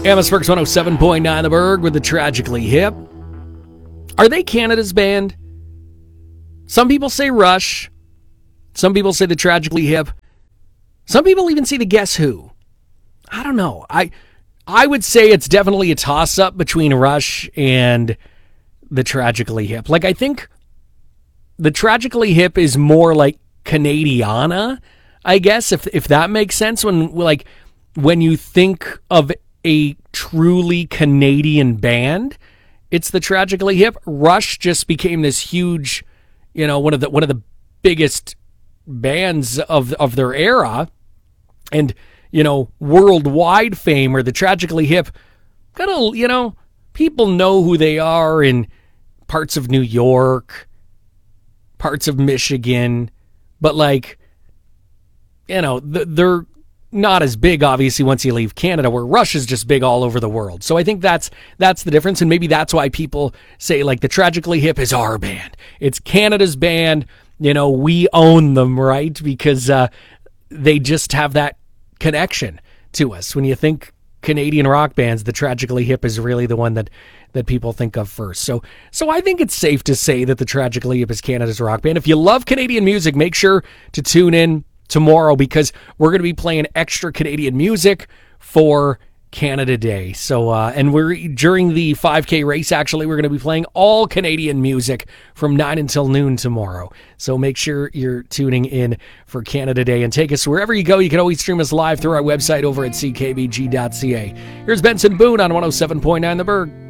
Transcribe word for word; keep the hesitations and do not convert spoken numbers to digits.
Amherst's one oh seven point nine The Berg with the Tragically Hip. Are they Canada's band? Some people say Rush. Some people say the Tragically Hip. Some people even say the Guess Who. I don't know. I I would say it's definitely a toss-up between Rush and the Tragically Hip. Like, I think the Tragically Hip is more like Canadiana, I guess, if if that makes sense. When like when you think of a truly Canadian band, it's the Tragically Hip. Rush just became this huge, you know, one of the one of the biggest bands of of their era, and you know, worldwide fame. Or the Tragically Hip, got a, you know, people know who they are in parts of New York, parts of Michigan, but like, you know, they're not as big, obviously, once you leave Canada, where Rush is just big all over the world. So I think that's that's the difference, and maybe that's why people say, like, the Tragically Hip is our band. It's Canada's band. You know, we own them, right? Because uh, they just have that connection to us. When you think Canadian rock bands, the Tragically Hip is really the one that, that people think of first. So, so I think it's safe to say that the Tragically Hip is Canada's rock band. If you love Canadian music, make sure to tune in tomorrow, because we're going to be playing extra Canadian music for Canada Day. So, uh, and we're during the five K race, actually, we're going to be playing all Canadian music from nine until noon tomorrow. So make sure you're tuning in for Canada Day, and take us wherever you go. You can always stream us live through our website over at c k b g dot c a. Here's Benson Boone on one oh seven point nine The Berg.